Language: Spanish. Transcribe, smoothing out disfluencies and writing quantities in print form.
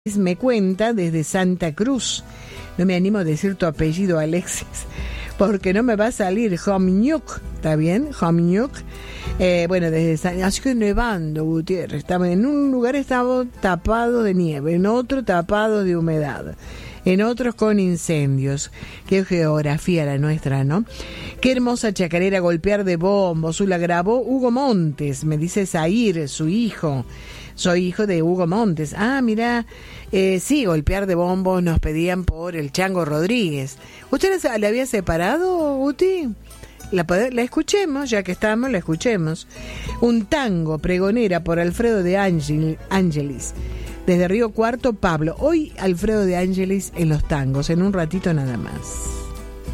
me cuenta desde Santa Cruz. No me animo a decir tu apellido, Alexis, porque no me va a salir. Homñuc, ¿está bien? Homñuc. Bueno, desde así que nevando, Gutiérrez. Estaba en un lugar estaba tapado de nieve, en otro tapado de humedad, en otros con incendios. Qué geografía la nuestra, ¿no? Qué hermosa chacarera golpear de bombos. La grabó Hugo Montes, me dice Zair, su hijo. Soy hijo de Hugo Montes. Ah, mira, sí, golpear de bombos nos pedían por el Chango Rodríguez. ¿Usted le había separado, Guti? La escuchemos, ya que estamos, la escuchemos. Un tango, pregonera, por Alfredo de Ángelis. Desde Río Cuarto, Pablo. Hoy Alfredo de Ángelis en los tangos, en un ratito nada más.